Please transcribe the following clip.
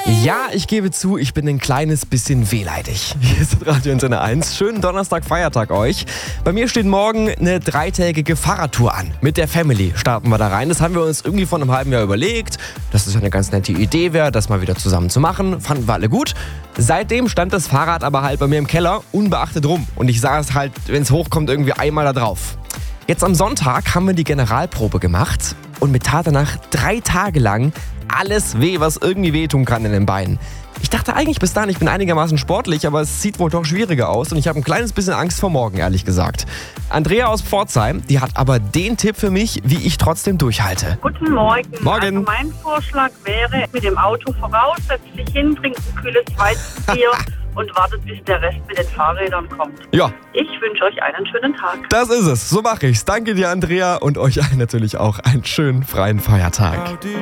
Ja, ich gebe zu, ich bin ein kleines bisschen wehleidig. Hier ist Radio Antenne 1. Schönen Donnerstag, Feiertag euch. Bei mir steht morgen eine 3-tägige Fahrradtour an. Mit der Family starten wir da rein. Das haben wir uns irgendwie vor einem halben Jahr überlegt, dass es eine ganz nette Idee wäre, das mal wieder zusammen zu machen. Fanden wir alle gut. Seitdem stand das Fahrrad aber halt bei mir im Keller, unbeachtet rum. Und ich saß halt, wenn es hochkommt, irgendwie einmal da drauf. Jetzt am Sonntag haben wir die Generalprobe gemacht und mir tat danach 3 Tage lang alles weh, was irgendwie wehtun kann in den Beinen. Ich dachte eigentlich bis dahin, ich bin einigermaßen sportlich, aber es sieht wohl doch schwieriger aus und ich habe ein kleines bisschen Angst vor morgen, ehrlich gesagt. Andrea aus Pforzheim, die hat aber den Tipp für mich, wie ich trotzdem durchhalte. Guten Morgen. Morgen. Also mein Vorschlag wäre, mit dem Auto voraus, setzt sich hin, trinkt ein kühles Weizenbier und wartet, bis der Rest mit den Fahrrädern kommt. Ja, Ich wünsche euch einen schönen Tag. das ist es. So mache ich's. Danke dir, Andrea, und euch allen natürlich auch einen schönen freien Feiertag.